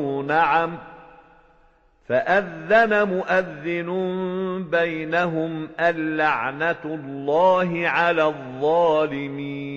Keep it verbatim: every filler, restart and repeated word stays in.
نعم فأذن مؤذن بينهم اللعنة الله على الظالمين.